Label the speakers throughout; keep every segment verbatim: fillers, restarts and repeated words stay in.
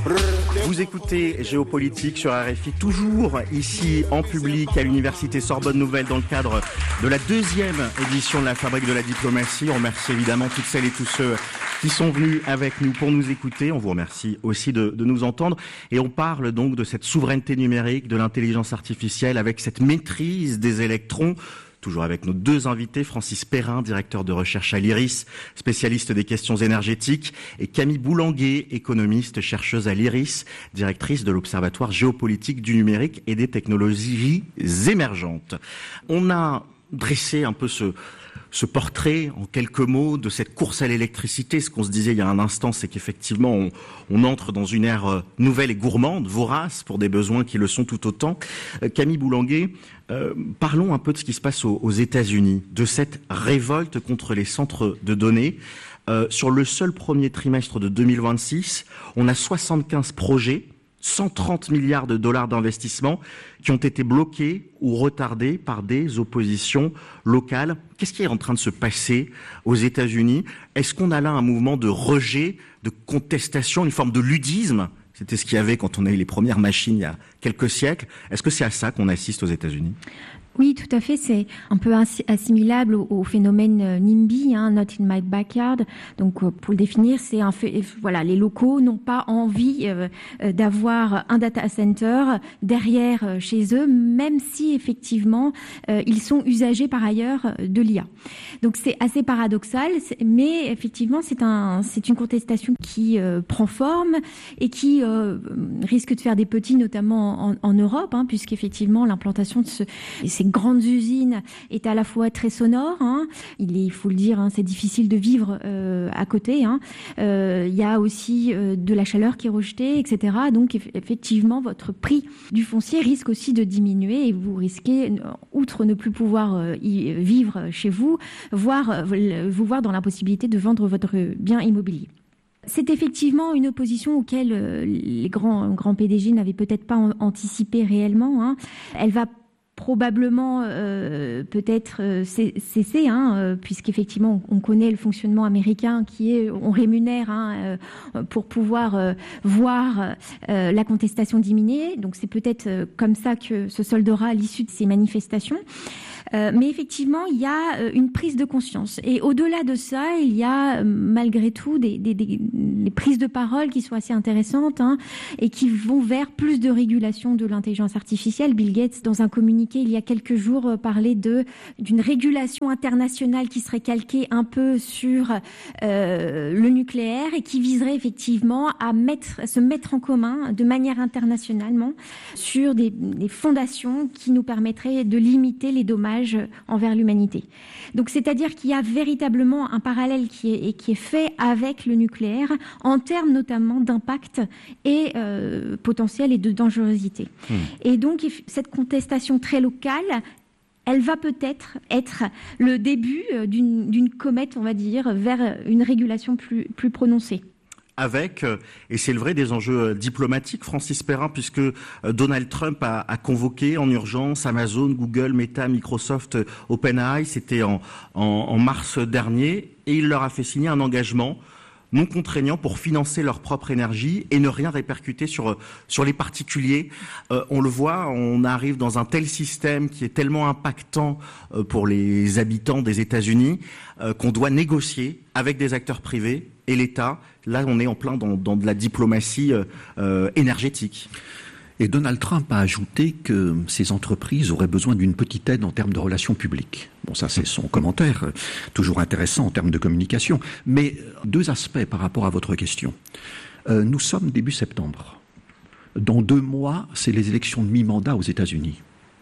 Speaker 1: Vous écoutez Géopolitique sur R F I, toujours ici en public à l'Université Sorbonne Nouvelle dans le cadre de la deuxième édition de la Fabrique de la Diplomatie. On remercie évidemment toutes celles et tous ceux qui sont venus avec nous pour nous écouter. On vous remercie aussi de, de nous entendre. Et on parle donc de cette souveraineté numérique, de l'intelligence artificielle avec cette maîtrise des électrons. Toujours avec nos deux invités, Francis Perrin, directeur de recherche à l'IRIS, spécialiste des questions énergétiques, et Camille Boulanguet, économiste, chercheuse à l'IRIS, directrice de l'Observatoire géopolitique du numérique et des technologies émergentes. On a dressé un peu ce... ce portrait, en quelques mots, de cette course à l'électricité. Ce qu'on se disait il y a un instant, c'est qu'effectivement, on, on entre dans une ère nouvelle et gourmande, vorace, pour des besoins qui le sont tout autant. Euh, Camille Boulanguet, euh, parlons un peu de ce qui se passe aux, aux États-Unis, de cette révolte contre les centres de données. Euh, sur le seul premier trimestre de deux mille vingt-six, on a soixante-quinze projets, cent trente milliards de dollars d'investissement qui ont été bloqués ou retardés par des oppositions locales. Qu'est-ce qui est en train de se passer aux États-Unis? Est-ce qu'on a là un mouvement de rejet, de contestation, une forme de ludisme? C'était ce qu'il y avait quand on a eu les premières machines il y a quelques siècles. Est-ce que c'est à ça qu'on assiste aux États-Unis?
Speaker 2: Oui, tout à fait. C'est un peu assimilable au, au phénomène NIMBY, hein, Not in my backyard. Donc, pour le définir, c'est un fait, voilà, les locaux n'ont pas envie euh, d'avoir un data center derrière euh, chez eux, même si effectivement euh, ils sont usagers par ailleurs de l'I A. Donc, c'est assez paradoxal, mais effectivement, c'est un, c'est une contestation qui euh, prend forme et qui euh, risque de faire des petits, notamment en, en Europe, hein, puisqu'effectivement l'implantation de ce ces grandes usines est à la fois très sonore, hein. Il est, il faut le dire, hein, c'est difficile de vivre euh, à côté. Hein. Euh, il y a aussi euh, de la chaleur qui est rejetée, et cetera. Donc eff- effectivement, votre prix du foncier risque aussi de diminuer et vous risquez, outre ne plus pouvoir euh, y vivre chez vous, voire euh, vous voir dans l'impossibilité de vendre votre bien immobilier. C'est effectivement une opposition auquel euh, les grands, grands P D G n'avaient peut-être pas an- anticipé réellement. Hein. Elle va probablement euh, peut-être euh, cesser, hein, euh, puisqu'effectivement on connaît le fonctionnement américain qui est on rémunère hein, euh, pour pouvoir euh, voir euh, la contestation diminuer. Donc c'est peut-être euh, comme ça que se soldera à l'issue de ces manifestations. Euh, mais effectivement, il y a euh, une prise de conscience. Et au-delà de ça, il y a euh, malgré tout des, des, des, des prises de parole qui sont assez intéressantes hein, et qui vont vers plus de régulation de l'intelligence artificielle. Bill Gates, dans un communiqué il y a quelques jours, euh, parlait de d'une régulation internationale qui serait calquée un peu sur euh, le nucléaire et qui viserait effectivement à mettre, à se mettre en commun de manière internationalement sur des, des fondations qui nous permettraient de limiter les dommages envers l'humanité. Donc, c'est-à-dire qu'il y a véritablement un parallèle qui est, qui est fait avec le nucléaire en termes notamment d'impact et euh, potentiel et de dangerosité. Mmh. Et donc, cette contestation très locale, elle va peut-être être le début d'une, d'une comète, on va dire, vers une régulation plus, plus prononcée.
Speaker 1: Avec, et c'est le vrai, des enjeux diplomatiques, Francis Perrin, puisque Donald Trump a, a convoqué en urgence Amazon, Google, Meta, Microsoft, OpenAI, c'était en, en, en mars dernier, et il leur a fait signer un engagement non contraignant pour financer leur propre énergie et ne rien répercuter sur sur les particuliers. Euh, on le voit, on arrive dans un tel système qui est tellement impactant euh, pour les habitants des États-Unis euh, qu'on doit négocier avec des acteurs privés et l'État. Là, on est en plein dans, dans de la diplomatie euh, euh, énergétique.
Speaker 3: Et Donald Trump a ajouté que ces entreprises auraient besoin d'une petite aide en termes de relations publiques. Bon, ça c'est son commentaire, toujours intéressant en termes de communication. Mais deux aspects par rapport à votre question. Euh, nous sommes début septembre. Dans deux mois, c'est les élections de mi-mandat aux États-Unis.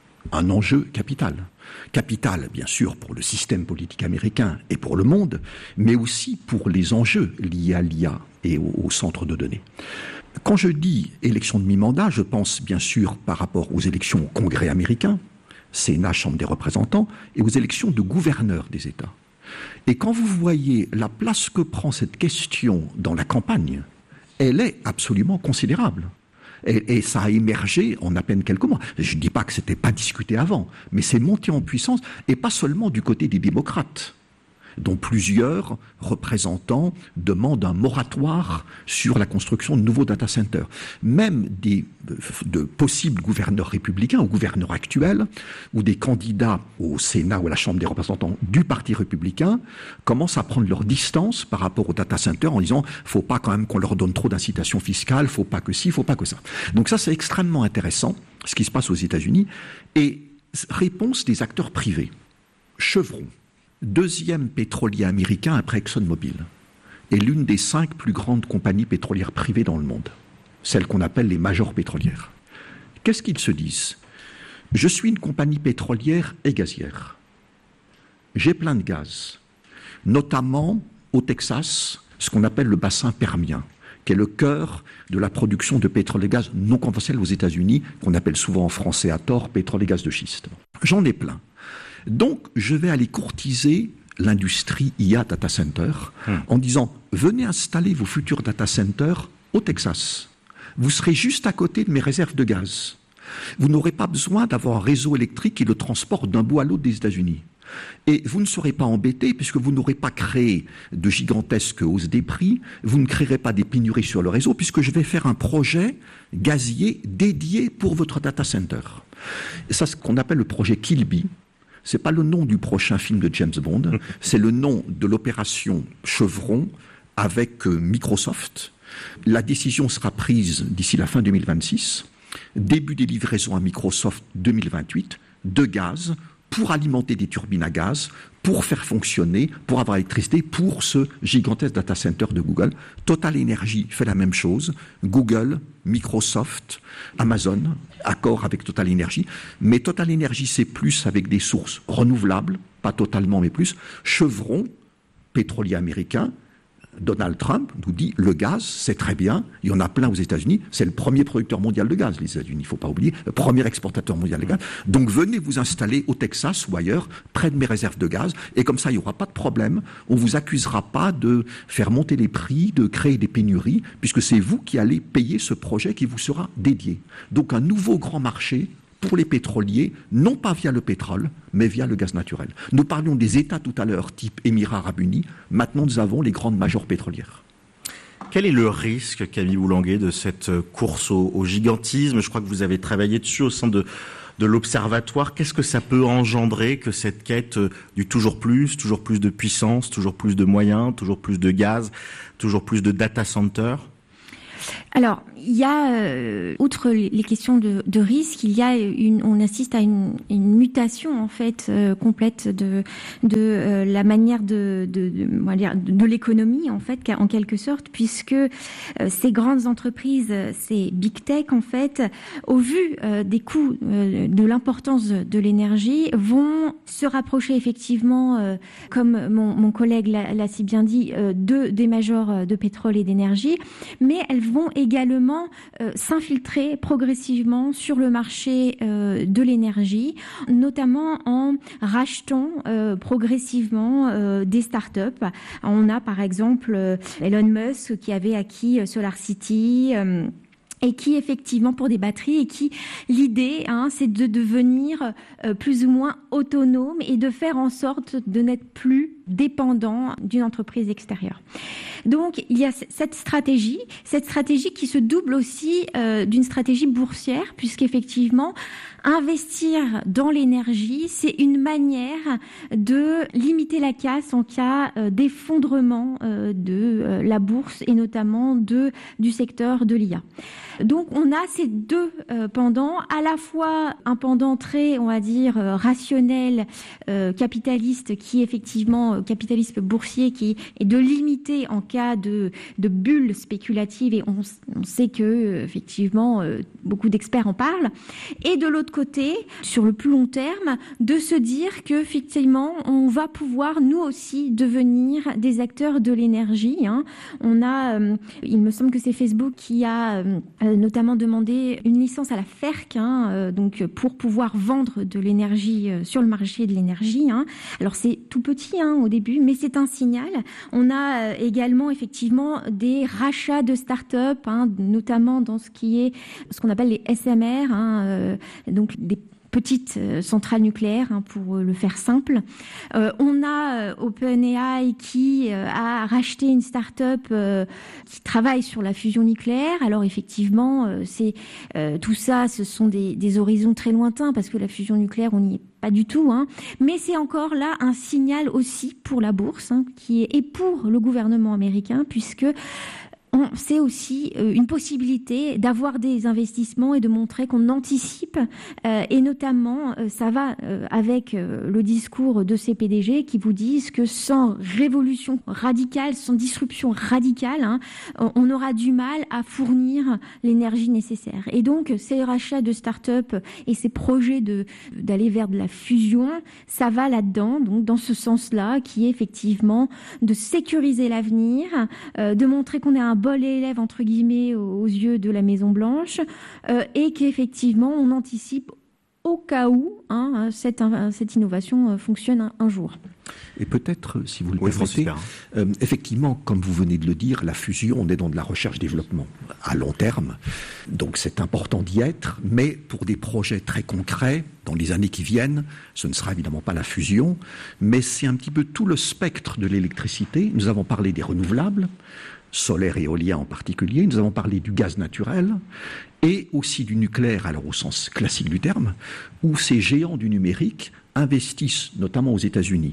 Speaker 3: Un enjeu capital. Capital, bien sûr, pour le système politique américain et pour le monde, mais aussi pour les enjeux liés à l'I A et au, au centre de données. Quand je dis élection de mi-mandat, je pense bien sûr par rapport aux élections au Congrès américain, Sénat, Chambre des représentants, et aux élections de gouverneurs des États. Et quand vous voyez la place que prend cette question dans la campagne, elle est absolument considérable. Et, et ça a émergé en à peine quelques mois. Je ne dis pas que ce n'était pas discuté avant, mais c'est monté en puissance, et pas seulement du côté des démocrates, dont plusieurs représentants demandent un moratoire sur la construction de nouveaux data centers. Même des de possibles gouverneurs républicains ou gouverneurs actuels ou des candidats au Sénat ou à la Chambre des représentants du Parti républicain commencent à prendre leur distance par rapport aux data centers en disant « faut pas quand même qu'on leur donne trop d'incitations fiscales, faut pas que ci, faut pas que ça ». Donc ça, c'est extrêmement intéressant, ce qui se passe aux États-Unis. Et réponse des acteurs privés. Chevron, deuxième pétrolier américain après ExxonMobil, est l'une des cinq plus grandes compagnies pétrolières privées dans le monde, celles qu'on appelle les majors pétrolières. Qu'est-ce qu'ils se disent ? Je suis une compagnie pétrolière et gazière. J'ai plein de gaz, notamment au Texas, ce qu'on appelle le bassin permien, qui est le cœur de la production de pétrole et gaz non conventionnel aux États-Unis, qu'on appelle souvent en français à tort pétrole et gaz de schiste. J'en ai plein. Donc, je vais aller courtiser l'industrie I A data center hmm. en disant « Venez installer vos futurs data centers au Texas. Vous serez juste à côté de mes réserves de gaz. Vous n'aurez pas besoin d'avoir un réseau électrique qui le transporte d'un bout à l'autre des États-Unis. Et vous ne serez pas embêtés puisque vous n'aurez pas créé de gigantesques hausses des prix, vous ne créerez pas des pénuries sur le réseau puisque je vais faire un projet gazier dédié pour votre data center. » Et ça, c'est ce qu'on appelle le projet Kilby. C'est pas le nom du prochain film de James Bond, c'est le nom de l'opération Chevron avec Microsoft. La décision sera prise d'ici la fin deux mille vingt-six. Début des livraisons à Microsoft deux mille vingt-huit de gaz pour alimenter des turbines à gaz, pour faire fonctionner, pour avoir l'électricité, pour ce gigantesque data center de Google. Total Energy fait la même chose. Google, Microsoft, Amazon, accord avec Total Energy. Mais Total Energy, c'est plus avec des sources renouvelables, pas totalement, mais plus. Chevron, pétrolier américain, Donald Trump nous dit le gaz, c'est très bien, il y en a plein aux États-Unis, c'est le premier producteur mondial de gaz, les États-Unis, il ne faut pas oublier, le premier exportateur mondial de gaz. Donc venez vous installer au Texas ou ailleurs, près de mes réserves de gaz, et comme ça, il n'y aura pas de problème, on ne vous accusera pas de faire monter les prix, de créer des pénuries, puisque c'est vous qui allez payer ce projet qui vous sera dédié. Donc un nouveau grand marché pour les pétroliers, non pas via le pétrole, mais via le gaz naturel. Nous parlions des États tout à l'heure, type Émirats arabes unis. Maintenant, nous avons les grandes majors pétrolières.
Speaker 1: Quel est le risque, Camille Boulanguet, de cette course au, au gigantisme ? Je crois que vous avez travaillé dessus au sein de, de l'Observatoire. Qu'est-ce que ça peut engendrer que cette quête du toujours plus, toujours plus de puissance, toujours plus de moyens, toujours plus de gaz, toujours plus de data centers ?
Speaker 2: Alors, il y a, euh, outre les questions de, de risque, il y a une, on assiste à une, une mutation en fait euh, complète de de euh, la manière de de, de, on va dire, de l'économie en fait, en quelque sorte, puisque euh, ces grandes entreprises, ces big tech en fait, au vu euh, des coûts, euh, de l'importance de l'énergie, vont se rapprocher effectivement, euh, comme mon, mon collègue l'a, l'a si bien dit, euh, de des majors de pétrole et d'énergie, mais elles vont également euh, s'infiltrer progressivement sur le marché euh, de l'énergie, notamment en rachetant euh, progressivement euh, des startups. On a par exemple euh, Elon Musk qui avait acquis euh, SolarCity, euh, et qui effectivement pour des batteries, et qui l'idée hein, c'est de devenir euh, plus ou moins autonome et de faire en sorte de n'être plus dépendant d'une entreprise extérieure. Donc il y a cette stratégie, cette stratégie qui se double aussi euh, d'une stratégie boursière, puisqu'effectivement investir dans l'énergie, c'est une manière de limiter la casse en cas euh, d'effondrement euh, de euh, la bourse et notamment de du secteur de l'I A. Donc on a ces deux euh, pendants, à la fois un pendant très, on va dire, euh, rationnel, euh, capitaliste, qui effectivement, euh, capitalisme boursier, qui est de limiter en cas de, de bulle spéculative, et on, on sait que euh, effectivement euh, beaucoup d'experts en parlent, et de l'autre côté, sur le plus long terme, de se dire que effectivement on va pouvoir nous aussi devenir des acteurs de l'énergie. Hein. On a, euh, il me semble que c'est Facebook qui a euh, notamment demandé une licence à la F E R C, hein, euh, donc pour pouvoir vendre de l'énergie euh, sur le marché de l'énergie. Hein. Alors c'est tout petit hein, au début, mais c'est un signal. On a euh, également effectivement des rachats de start-up, hein, notamment dans ce qui est ce qu'on appelle les S M R, hein, euh, donc des petites euh, centrales nucléaires, hein, pour euh, le faire simple. Euh, on a euh, OpenAI qui euh, a racheté une start-up euh, qui travaille sur la fusion nucléaire. Alors effectivement, euh, c'est euh, tout ça, ce sont des, des horizons très lointains parce que la fusion nucléaire, on n'y est pas du tout, hein. Mais c'est encore là un signal aussi pour la bourse, hein, qui est, et pour le gouvernement américain, puisque c'est aussi une possibilité d'avoir des investissements et de montrer qu'on anticipe, euh, et notamment ça va avec le discours de ces P D G qui vous disent que sans révolution radicale, sans disruption radicale, hein, on aura du mal à fournir l'énergie nécessaire. Et donc ces rachats de start-up et ces projets de d'aller vers de la fusion, ça va là-dedans, donc dans ce sens-là, qui est effectivement de sécuriser l'avenir, euh, de montrer qu'on est un bon élève entre guillemets aux yeux de la Maison Blanche, euh, et qu'effectivement on anticipe au cas où, hein, cette, cette innovation fonctionne un, un jour.
Speaker 3: Et peut-être, si vous le
Speaker 1: oui,
Speaker 3: permettez, euh, effectivement, comme vous venez de le dire, la fusion, on est dans de la recherche-développement à long terme. Donc c'est important d'y être, mais pour des projets très concrets, dans les années qui viennent, ce ne sera évidemment pas la fusion, mais c'est un petit peu tout le spectre de l'électricité. Nous avons parlé des renouvelables, solaire et éolien en particulier, nous avons parlé du gaz naturel et aussi du nucléaire, alors au sens classique du terme, où ces géants du numérique investissent, notamment aux États-Unis,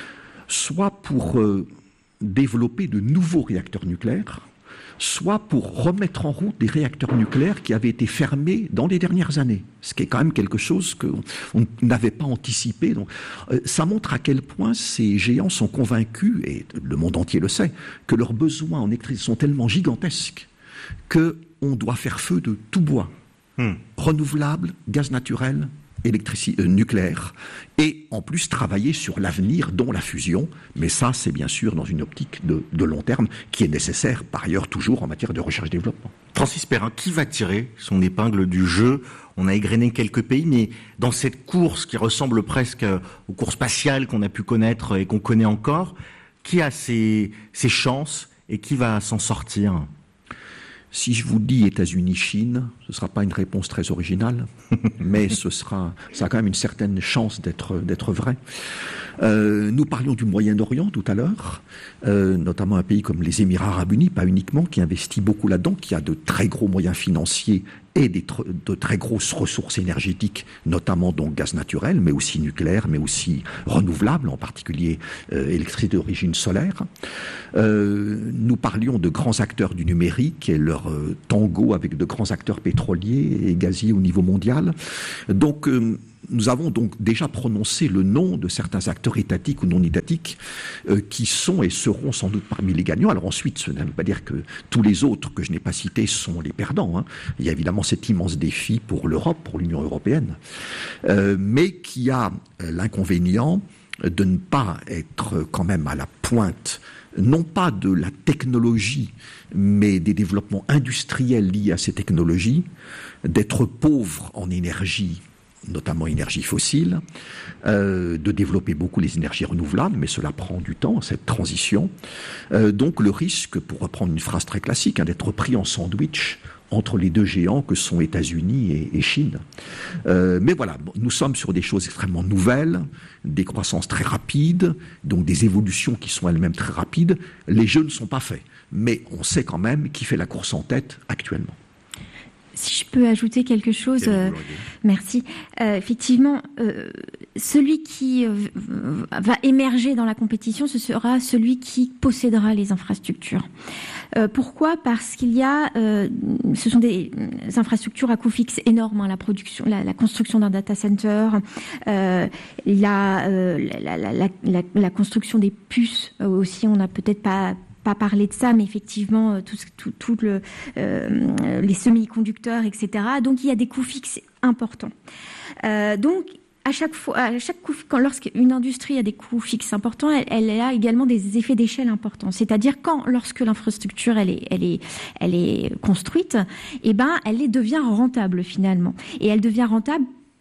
Speaker 3: soit pour euh, développer de nouveaux réacteurs nucléaires, soit pour remettre en route des réacteurs nucléaires qui avaient été fermés dans les dernières années, ce qui est quand même quelque chose qu'on n'avait pas anticipé. Donc, euh, ça montre à quel point ces géants sont convaincus, et le monde entier le sait, que leurs besoins en électricité sont tellement gigantesques qu'on doit faire feu de tout bois, hmm. renouvelable, gaz naturel, électricité euh, nucléaire, et en plus travailler sur l'avenir, dont la fusion, mais ça c'est bien sûr dans une optique de, de long terme qui est nécessaire par ailleurs toujours en matière de recherche-développement.
Speaker 1: Francis Perrin, qui va tirer son épingle du jeu? On a égrené quelques pays, mais dans cette course qui ressemble presque aux courses spatiales qu'on a pu connaître et qu'on connaît encore, qui a ses, ses chances et qui va s'en sortir?
Speaker 3: Si je vous dis États-Unis-Chine, ce ne sera pas une réponse très originale, mais ce sera, ça a quand même une certaine chance d'être, d'être vrai. Euh, nous parlions du Moyen-Orient tout à l'heure, euh, notamment un pays comme les Émirats Arabes Unis, pas uniquement, qui investit beaucoup là-dedans, qui a de très gros moyens financiers et des tr- de très grosses ressources énergétiques, notamment donc gaz naturel, mais aussi nucléaire, mais aussi renouvelable, en particulier euh, électricité d'origine solaire. Euh, nous parlions de grands acteurs du numérique et leur euh, tango avec de grands acteurs pétroliers et gaziers au niveau mondial. Donc, euh, nous avons donc déjà prononcé le nom de certains acteurs étatiques ou non étatiques euh, qui sont et seront sans doute parmi les gagnants. Alors ensuite, ce ne veut pas dire que tous les autres que je n'ai pas cités sont les perdants, hein. Il y a évidemment cet immense défi pour l'Europe, pour l'Union européenne, euh, mais qui a euh, l'inconvénient de ne pas être quand même à la pointe, non pas de la technologie, mais des développements industriels liés à ces technologies, d'être pauvre en énergie, notamment énergie fossile, euh, de développer beaucoup les énergies renouvelables, mais cela prend du temps, cette transition. Euh, donc le risque, pour reprendre une phrase très classique, hein, d'être pris en sandwich entre les deux géants que sont États-Unis et, et Chine. Euh, mais voilà, nous sommes sur des choses extrêmement nouvelles, des croissances très rapides, donc des évolutions qui sont elles-mêmes très rapides. Les jeux ne sont pas faits, mais on sait quand même qui fait la course en tête actuellement.
Speaker 2: Si je peux ajouter quelque chose, euh, merci. Euh, effectivement, euh, celui qui euh, va émerger dans la compétition, ce sera celui qui possédera les infrastructures. Euh, pourquoi ? Parce qu'il y a, euh, ce sont des infrastructures à coût fixe énormes, hein, la production, la, la construction d'un data center, euh, la, euh, la, la, la, la, la construction des puces euh, aussi. On n'a peut-être pas pas parler de ça, mais effectivement, tout, tout, tout le, euh, les semi-conducteurs, et cetera. Donc, il y a des coûts fixes importants. Euh, donc, à chaque fois, à chaque coup, quand lorsqu'une industrie a des coûts fixes importants, elle, elle a également des effets d'échelle importants. C'est-à-dire quand, lorsque l'infrastructure elle est, elle est, elle est construite, eh ben, elle est, devient rentable finalement. Et elle devient rentable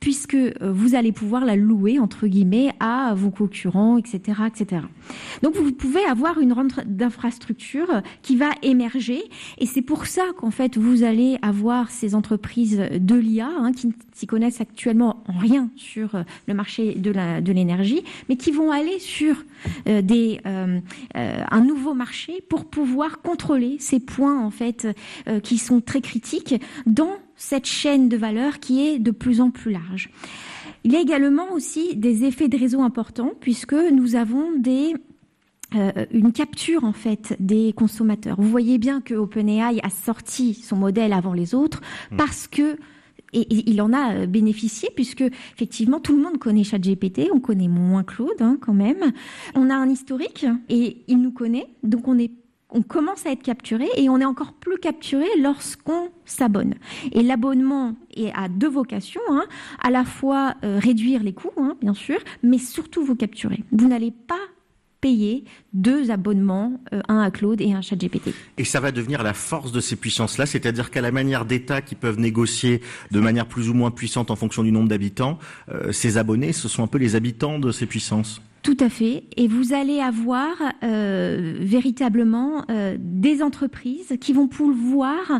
Speaker 2: puisque vous allez pouvoir la louer, entre guillemets, à vos concurrents, et cetera, et cetera. Donc, vous pouvez avoir une rente d'infrastructure qui va émerger, et c'est pour ça qu'en fait, vous allez avoir ces entreprises de l'I A hein, qui ne s'y connaissent actuellement en rien sur le marché de la, de l'énergie, mais qui vont aller sur euh, des, euh, euh, un nouveau marché pour pouvoir contrôler ces points en fait euh, qui sont très critiques dans cette chaîne de valeur qui est de plus en plus large. Il y a également aussi des effets de réseau importants puisque nous avons des Euh, une capture en fait des consommateurs. Vous voyez bien que OpenAI a sorti son modèle avant les autres mmh. parce que et, et il en a bénéficié puisque effectivement tout le monde connaît ChatGPT, on connaît moins Claude hein, quand même. On a un historique et il nous connaît, donc on est on commence à être capturé et on est encore plus capturé lorsqu'on s'abonne. Et l'abonnement est à deux vocations, hein, à la fois euh, réduire les coûts, hein, bien sûr, mais surtout vous capturer. Vous n'allez pas payer deux abonnements, euh, un à Claude et un ChatGPT.
Speaker 1: Et ça va devenir la force de ces puissances-là, c'est-à-dire qu'à la manière d'États qui peuvent négocier de manière plus ou moins puissante en fonction du nombre d'habitants, euh, ces abonnés, ce sont un peu les habitants de ces puissances.
Speaker 2: Tout à fait. Et vous allez avoir euh, véritablement euh, des entreprises qui vont pouvoir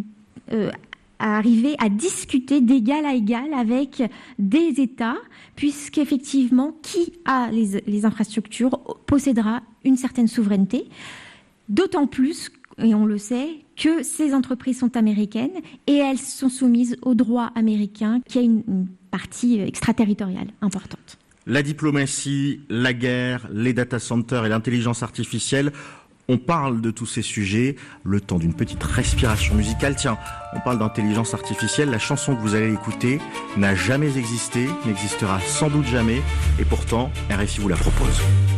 Speaker 2: euh, arriver à discuter d'égal à égal avec des États, puisqu'effectivement, qui a les, les infrastructures possédera une certaine souveraineté, d'autant plus, et on le sait, que ces entreprises sont américaines et elles sont soumises au droit américain qui a une, une partie extraterritoriale importante.
Speaker 1: La diplomatie, la guerre, les data centers et l'intelligence artificielle, on parle de tous ces sujets, le temps d'une petite respiration musicale. Tiens, on parle d'intelligence artificielle, la chanson que vous allez écouter n'a jamais existé, n'existera sans doute jamais, et pourtant, R F I vous la propose.